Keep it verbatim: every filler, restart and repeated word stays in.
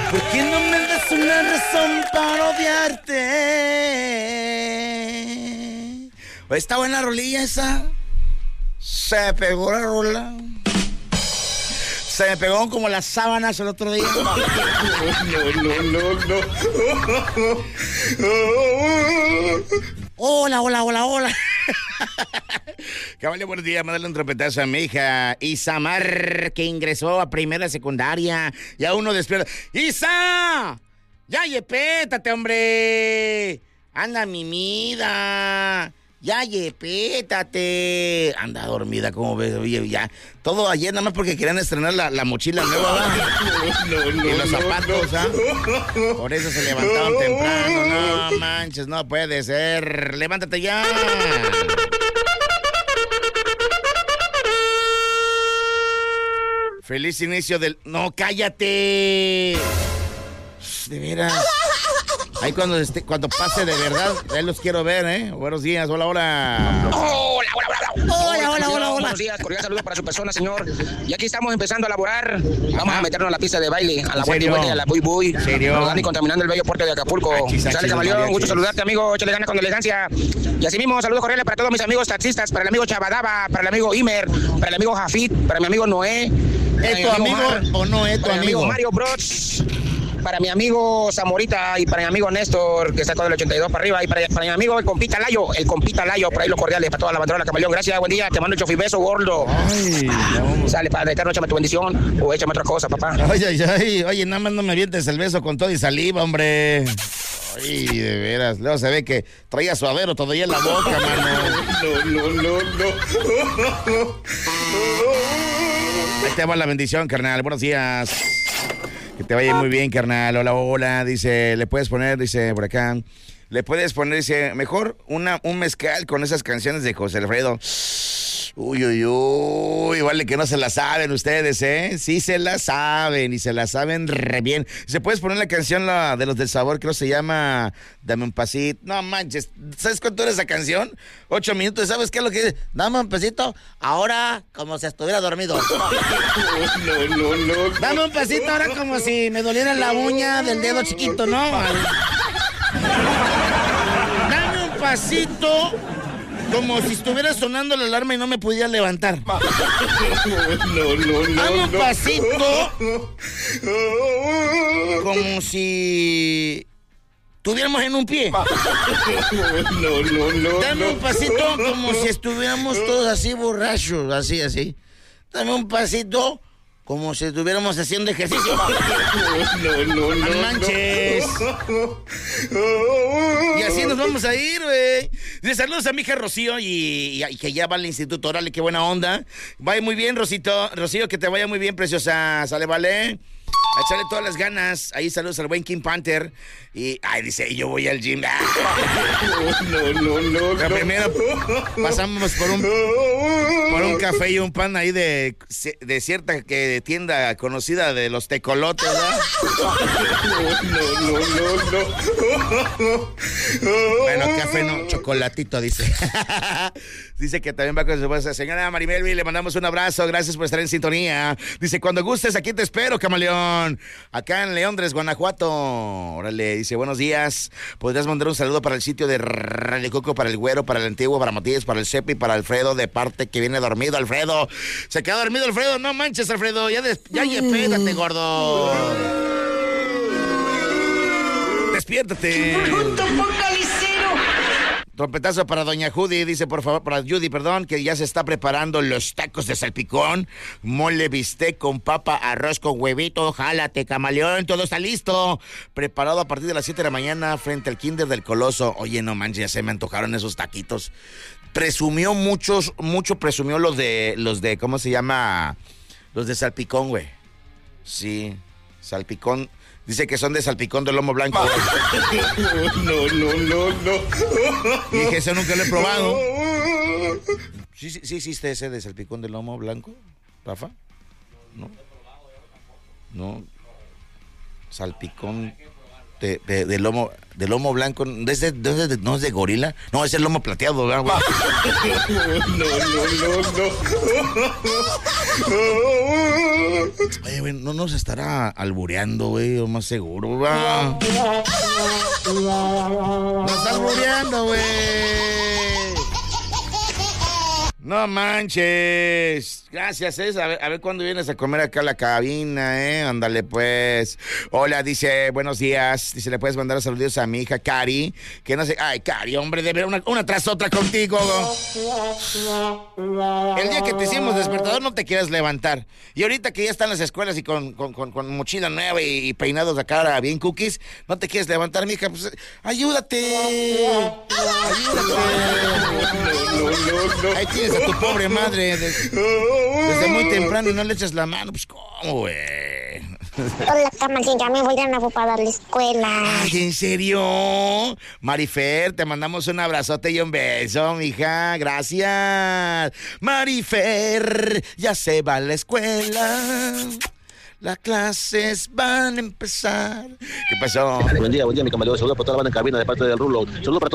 ¿Por qué no me das una razón para odiarte? ¿Está buena rolilla esa? Se pegó la rola. Se me pegó como las sábanas el otro día. No, no, no, no. Hola, hola, hola, hola. Caballero, buenos días. Mándale un trompetazo a mi hija Isamar, que ingresó a primera secundaria. Y a uno despierta. ¡Isa! ¡Ya, yepétate, hombre! Anda, mimida. Ya, yepétate. Anda dormida, como ves. Oye, ya. Todo ayer, nada más porque querían estrenar la, la mochila nueva, ¿verdad? No, no, y los zapatos, ¿ah? no. Por eso se levantaron temprano. No manches, no puede ser. Levántate ya. Feliz inicio del... ¡No, cállate! De veras. Ahí cuando, esté, cuando pase de verdad, ahí los quiero ver, ¿eh? Buenos días, hola, hola. Hola, hola, hola. Hola, hola, hola, hola. Buenos días, cordial saludo para su persona, señor. Y aquí estamos empezando a laborar. Vamos a meternos a la pista de baile, a la vuelta y vuelta y a la buy buy. ¿Serio? Rodando y contaminando el bello puerto de Acapulco. Achis, achis, Sale, camaleón, mariachis. gusto saludarte, amigo. Échale ganas con elegancia. Y así mismo, saludos cordiales para todos mis amigos taxistas, para el amigo Chabadaba, para el amigo Imer, para el amigo Jafit, para mi amigo Noé. para ¿Es mi tu amigo Mar, o no es tu para mi amigo amigo? Mario Bros. Para mi amigo Zamorita y para mi amigo Néstor, que sacó del ochenta y dos para arriba. Y para, para mi amigo el compita Layo, el compita Layo, por ahí los cordiales, para toda la bandera, camaleón. Gracias, buen día, te mando un chofibeso, gordo. Ay, no. Sale, padre eterno, échame tu bendición o échame otra cosa, papá. Ay, ay, ay, oye, nada más no me avientes el beso con todo y saliva, hombre. Ay, de veras. Luego se ve que traía suadero todavía en la boca, mano. No, no, no, no. Ahí te va la bendición, carnal. Buenos días. Que te vaya muy bien, carnal. Hola, hola. Dice, le puedes poner, dice, por acá. Le puedes poner, dice, mejor una, un mezcal con esas canciones de José Alfredo. Uy, uy, uy, vale que no se la saben ustedes, ¿eh? Sí se la saben y se la saben re bien. ¿Se puedes poner la canción la, de los del sabor? Creo que se llama Dame un pasito. No manches, ¿sabes cuánto era esa canción? Ocho minutos, ¿sabes qué es lo que dice? Dame un pasito, ahora como si estuviera dormido. No, no, no. Dame un pasito ahora como si me doliera la uña del dedo chiquito, ¿no? Dame un pasito como si estuviera sonando la alarma y no me pudiera levantar. No, no, no. Dame un no. pasito como si estuviéramos en un pie. No, no, no. Dame no. un pasito como si estuviéramos todos así borrachos, así, así. Dame un pasito como si estuviéramos haciendo ejercicio. No, no, no. No manches. Y así nos vamos a ir, güey. Dice, saludos a mi hija Rocío y, y- y que ya va al instituto. Órale, qué buena onda. Vaya muy bien, Rosito. Rocío, que te vaya muy bien, preciosa. Sale, vale. A echarle todas las ganas. Ahí saludos al buen King Panther. Y, ay, dice, yo voy al gym. No, no, no. Pero primero pasamos por un, por un café y un pan ahí de, de cierta que tienda conocida de los tecolotes, ¿no? No, no, no, no. Bueno, café no, chocolatito, dice. Dice que también va con su esposa. Señora Marimelvi, le mandamos un abrazo. Gracias por estar en sintonía. Dice, cuando gustes, aquí te espero, camaleón. Acá en Leondres, Guanajuato. Órale, dice, buenos días. ¿Podrías mandar un saludo para el sitio de Radio Coco, para el Güero, para el Antiguo, para Matías, para el Cepi, para Alfredo, de parte que viene dormido, Alfredo? Se quedó dormido, Alfredo. No manches, Alfredo. Ya, des- ya yepédate, gordo. Despiértate. Trompetazo para doña Judy, dice por favor, para Judy, perdón, que ya se está preparando los tacos de salpicón, mole bistec con papa, arroz con huevito, jálate, camaleón, todo está listo. Preparado a partir de las siete de la mañana frente al Kinder del Coloso. Oye, no manches, ya se me antojaron esos taquitos. Presumió muchos, mucho presumió los de, los de, ¿cómo se llama? Los de salpicón, güey. Sí, salpicón. Dice que son de salpicón de lomo blanco, güey. No, no, no, no. Y dije, eso nunca lo he probado. ¿Sí, sí, sí existe ese de salpicón de lomo blanco, Rafa? No. No. Salpicón. de, de, de lomo, de lomo blanco, ¿es de, de, de, no es de gorila? No, es el lomo plateado, ¿verdad, güey? No, no, no, no. Oye, güey, no nos estará albureando, güey, o más seguro, ¿verdad? Nos está albureando, güey. No manches. Gracias, ¿eh? A ver, a ver cuándo vienes a comer acá a la cabina, ¿eh? Ándale, pues. Hola, dice, buenos días. Dice, ¿le puedes mandar saludos a mi hija, Cari? Que no sé... Ay, Cari, hombre, de ver una, una tras otra contigo. El día que te hicimos despertador no te quieres levantar. Y ahorita que ya están las escuelas y con, con, con, con mochila nueva y, y peinados de cara bien cookies, no te quieres levantar, mija. Pues, ayúdate. Ayúdate. No, no, no. Ahí tienes a tu pobre madre de, desde muy temprano y no le echas la mano. Pues, ¿cómo, güey? Hola, Camarín, ya me voy de nuevo para la escuela. Ay, ¿en serio? Marifer, te mandamos un abrazote y un beso, mija. Gracias. Marifer, ya se va a la escuela. Las clases van a empezar. ¿Qué pasó? Buen día, buen día, mi camarada. Saludos para toda la banda en cabina de parte del Rulo. Saludos para